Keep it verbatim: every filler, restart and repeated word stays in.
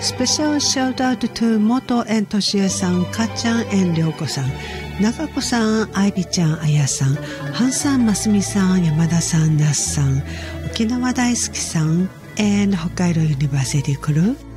Special shout out to 元園としえさん、かっちゃん園りょうこさん、長子さん、あいびちゃん、あやさん、はんさん、ますみさん、山田さん、那須さん、沖縄大好きさん and 北海道ユニバーシティクルー